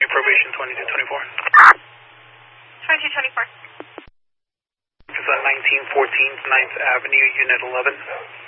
Probation 2224. 2224. It's on 1914 9th Avenue, Unit 11.